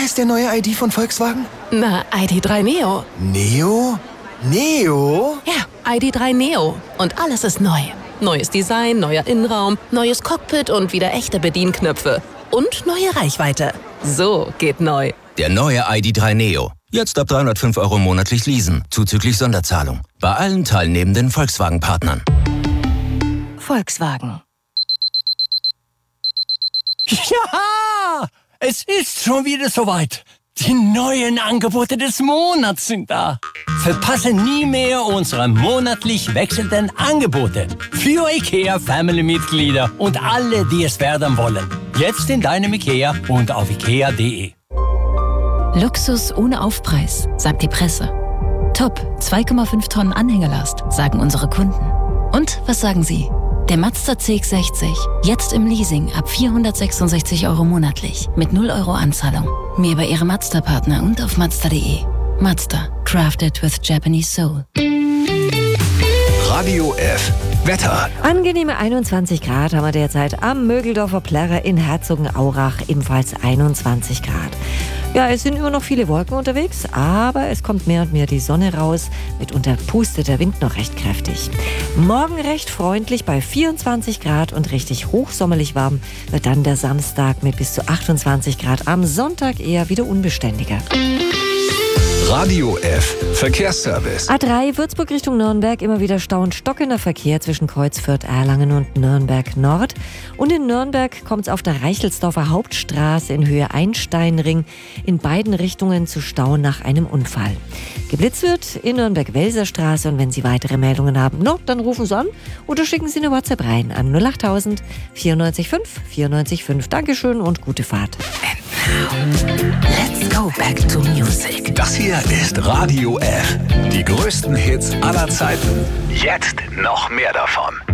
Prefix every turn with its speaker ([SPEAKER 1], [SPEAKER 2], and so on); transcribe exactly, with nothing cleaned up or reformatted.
[SPEAKER 1] heißt der neue I D von Volkswagen?
[SPEAKER 2] Na, I D drei Neo.
[SPEAKER 1] Neo? Neo?
[SPEAKER 2] Ja, I D drei Neo. Und alles ist neu. Neues Design, neuer Innenraum, neues Cockpit und wieder echte Bedienknöpfe. Und neue Reichweite. So geht neu.
[SPEAKER 3] Der neue I D drei Neo. Jetzt ab dreihundertfünf Euro monatlich leasen, zuzüglich Sonderzahlung. Bei allen teilnehmenden Volkswagen-Partnern.
[SPEAKER 2] Volkswagen.
[SPEAKER 4] Ja, es ist schon wieder soweit. Die neuen Angebote des Monats sind da. Verpasse nie mehr unsere monatlich wechselnden Angebote. Für IKEA Family-Mitglieder und alle, die es werden wollen. Jetzt in deinem IKEA und auf ikea punkt de.
[SPEAKER 5] Luxus ohne Aufpreis, sagt die Presse. Top, zwei Komma fünf Tonnen Anhängerlast, sagen unsere Kunden. Und was sagen Sie? Der Mazda C X sechzig, jetzt im Leasing ab vierhundertsechsundsechzig Euro monatlich, mit null Euro Anzahlung. Mehr bei Ihrem Mazda-Partner und auf mazda punkt de. Mazda, crafted with Japanese soul.
[SPEAKER 6] Radio F. Wetter.
[SPEAKER 7] Angenehme einundzwanzig Grad haben wir derzeit am Mögeldorfer Plärrer in Herzogenaurach, ebenfalls einundzwanzig Grad. Ja, es sind immer noch viele Wolken unterwegs, aber es kommt mehr und mehr die Sonne raus. Mitunter pustet der Wind noch recht kräftig. Morgen recht freundlich bei vierundzwanzig Grad und richtig hochsommerlich warm wird dann der Samstag mit bis zu achtundzwanzig Grad. Am Sonntag eher wieder unbeständiger.
[SPEAKER 6] Radio F. Verkehrsservice.
[SPEAKER 7] A drei Würzburg Richtung Nürnberg, immer wieder Stau und stockender Verkehr zwischen Kreuzfürth, Erlangen und Nürnberg Nord. Und in Nürnberg kommt es auf der Reichelsdorfer Hauptstraße in Höhe Einsteinring in beiden Richtungen zu Stau nach einem Unfall. Geblitzt wird in Nürnberg-Welser-Straße, und wenn Sie weitere Meldungen haben, no, dann rufen Sie an oder schicken Sie eine WhatsApp rein an null acht null null vierundneunzig fünf vierundneunzig fünf. Dankeschön und gute Fahrt.
[SPEAKER 2] Let's go back to music.
[SPEAKER 6] Das hier ist Radio F. Die größten Hits aller Zeiten. Jetzt noch mehr davon.